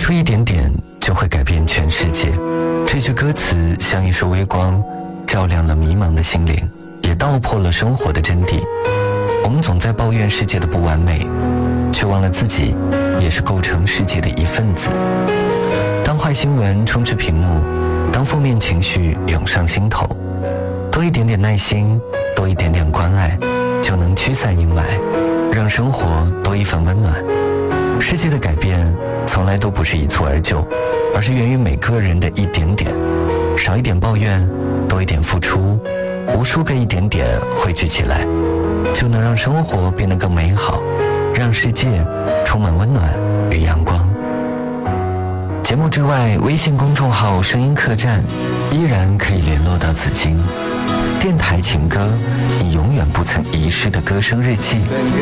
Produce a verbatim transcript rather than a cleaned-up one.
出一点点就会改变全世界。这句歌词像一束微光，照亮了迷茫的心灵，也道破了生活的真谛。我们总在抱怨世界的不完美，却忘了自己也是构成世界的一份子。当坏新闻充斥屏幕，当负面情绪涌上心头，多一点点耐心，多一点点关爱，就能驱散阴霾，让生活多一份温暖。世界的改变从来都不是一蹴而就，而是源于每个人的一点点。少一点抱怨，多一点付出，无数个一点点汇聚起来，就能让生活变得更美好，让世界充满温暖与阳光。节目之外，微信公众号声音客栈依然可以联络到紫金。电台情歌，你永远不曾遗失的歌声日记。